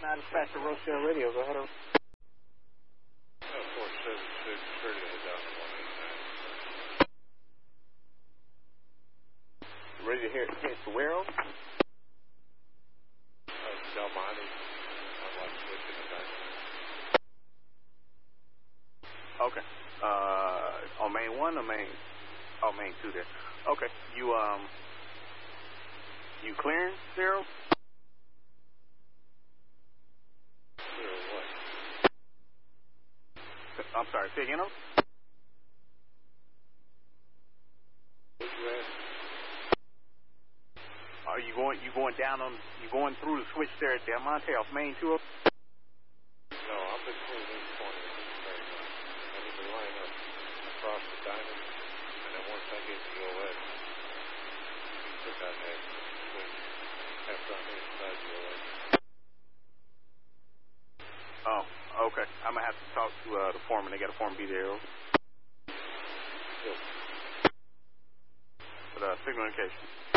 Dispatcher Rochelle Radio. Go ahead. 476, ready to head down to 189. Ready to head to where? Del Monte. I'm like switching the back. Okay. On main 1 or main? Oh, main 2 there. Okay. You clearing, Zero? Clear what? I'm sorry, say again? Are you going through the switch there at Del Monte off main 2? No, I'm between these corners right now. I need to line up across the diamond, and then once I get to the OS, put that next switch after I'm inside the OS. Oh, okay. I'm going to have to talk to the foreman. They got a foreman be there. Yes. For the signal indication.